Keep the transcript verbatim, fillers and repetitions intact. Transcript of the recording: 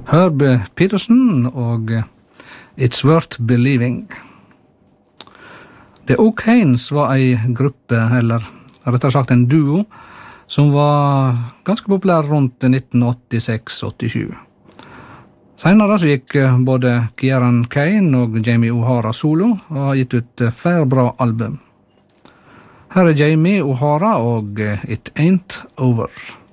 Herb Peterson og It's Worth Believing. The O'Kanes var ei gruppe, eller rettere sagt en duo, som var ganske populær rundt nitten åttiseks åttisju. Senere så gikk både Kieran Kane og Jamie O'Hara solo, og har gitt ut flere bra album. Her er Jamie O'Hara og It Ain't Over.